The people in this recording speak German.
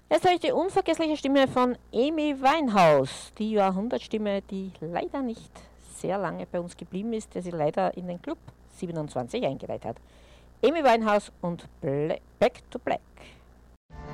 Jetzt höre ich die unvergessliche Stimme von Amy Winehouse, die Jahrhundertstimme, die leider nicht sehr lange bei uns geblieben ist, der sie leider in den Club 27 eingeweiht hat. Amy Winehouse und Back to Black.